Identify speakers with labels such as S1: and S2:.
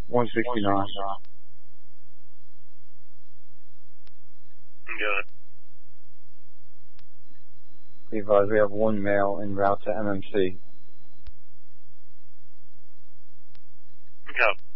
S1: 169.
S2: Good.
S1: Be advised, we have one male en route to MMC.
S2: Okay.